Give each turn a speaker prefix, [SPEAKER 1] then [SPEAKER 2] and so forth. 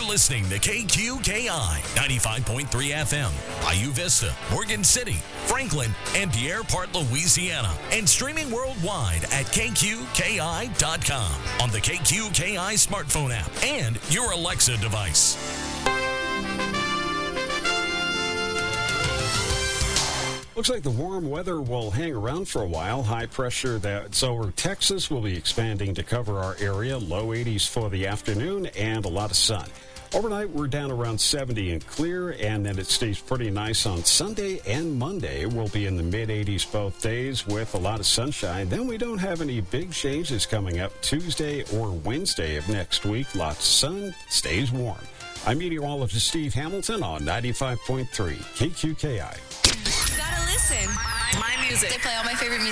[SPEAKER 1] listening to KQKI 95.3 FM, Bayou Vista, Morgan City, Franklin, and Pierre Part, Louisiana, and streaming worldwide at KQKI.com on the KQKI smartphone app and your Alexa device.
[SPEAKER 2] Looks like the warm weather will hang around for a while. High pressure that's over Texas will be expanding to cover our area. Low 80s for the afternoon and a lot of sun. Overnight, we're down around 70 and clear, and then it stays pretty nice on Sunday and Monday. We'll be in the mid-80s both days with a lot of sunshine. Then we don't have any big changes coming up Tuesday or Wednesday of next week. Lots of sun, stays warm. I'm meteorologist Steve Hamilton on 95.3 KQKI.
[SPEAKER 3] Gotta listen. My music. They play all my favorite music.